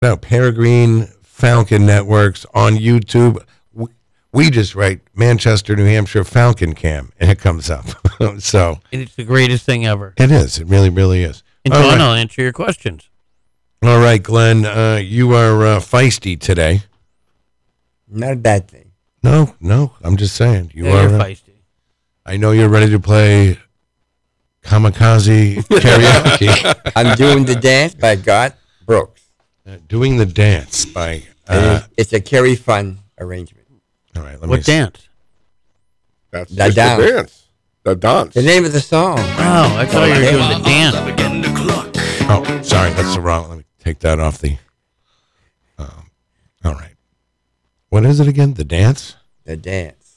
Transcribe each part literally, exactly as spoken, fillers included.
No, Peregrine Falcon Networks on YouTube. We, we just write Manchester, New Hampshire Falcon Cam, and it comes up. So And it's the greatest thing ever. it is. It really, really is. And All John, right. I'll answer your questions. All right, Glenn, uh, you are uh, feisty today. Not a bad thing. No, no, I'm just saying. You Yeah, are. you're uh, feisty. I know you're ready to play Kamikaze Karaoke. I'm doing the dance by Garth Brooks. Uh, Doing the Dance by. And Uh, it's a Kerry Fun arrangement. all right, let me What see. dance? That's The just dance. the dance. The dance. The name of the song. Oh, I thought you were doing the dance. Oh, sorry, that's the wrong. Let me take that off the. Um, all right. What is it again? The dance? The dance.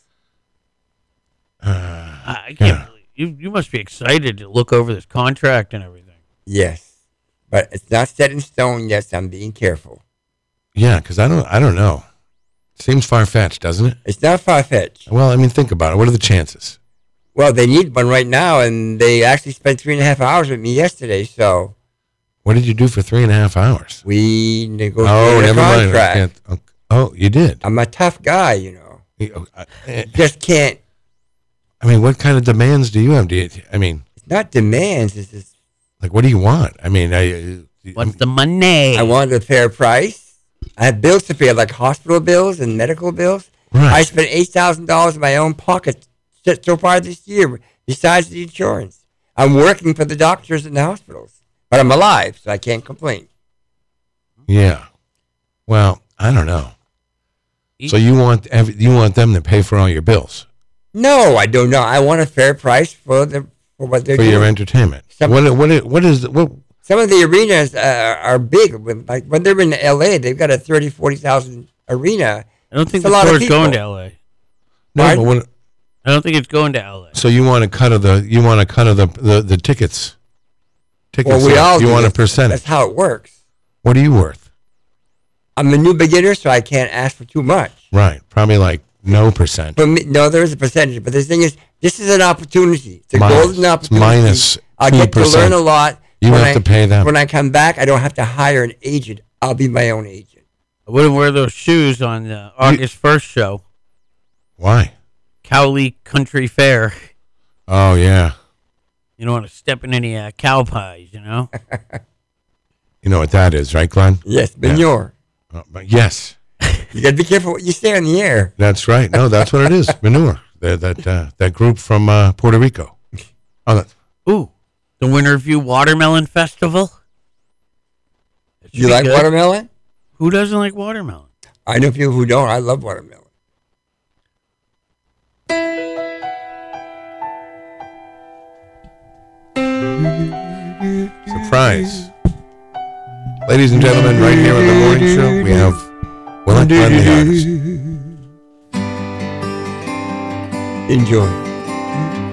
I I can't Yeah. believe you. You must be excited to look over this contract and everything. Yes. But it's not set in stone yet, so I'm being careful. Yeah, because I don't. I don't know. Seems far fetched, doesn't it? It's not far-fetched. Well, I mean, think about it. What are the chances? Well, they need one right now, and they actually spent three and a half hours with me yesterday, so What did you do for three and a half hours? we negotiated Oh, a never mind. I contract. can't- okay. Oh, you did. I'm a tough guy, you know. You- uh, eh, Just can't. I mean, what kind of demands do you have? Do you, I mean, It's not demands. It's just like, what do you want? I mean, I. What's the money? I wanted a fair price. I have bills to pay, like hospital bills and medical bills. Right. I spent eight thousand dollars in my own pocket so so far this year, besides the insurance. I'm working for the doctors and the hospitals, but I'm alive, so I can't complain. Yeah. Well, I don't know. So you want ev- you want them to pay for all your bills No, I don't know. I want a fair price for the for what they're for doing. your entertainment. Some- What what i- what is what? Some of the arenas uh, are big. When- Like when they're in L A, they've got a thirty, forty thousand arena. I don't think It's a the lot of tour's going to people. L A. No, Pardon? but what, I don't think it's going to L A. so you want a cut of the you want a cut of the the, the tickets. Tickets. Well, we sales. all you do. want a That's- percentage. That's how it works. What are you worth? I'm a new beginner, so I can't ask for too much. Right. Probably like no percent. For me, no, there is a percentage, but the thing is, this is an opportunity. It's a Minus- golden it's opportunity. minus I'll get to two percent. learn a lot. You When have I- to pay them. When I come back, I don't have to hire an agent. I'll be my own agent. I wouldn't wear those shoes on the August first show, Why? Cowley Country Fair. Oh yeah. You don't want to step in any uh, cow pies, you know? You know what that is, right, Glenn? Yes, manure. Uh, but yes, You got to be careful what you say on the air. that's right. No, that's what it is. Manure. That that uh, that group from uh, Puerto Rico. Oh, that, Ooh, the Winterview Watermelon Festival. That should You be like good. watermelon? Who doesn't like watermelon? I know people who don't. I love watermelon. surprise. Ladies and gentlemen, right here on the morning show, we have Will and Glenn, the artist. Enjoy.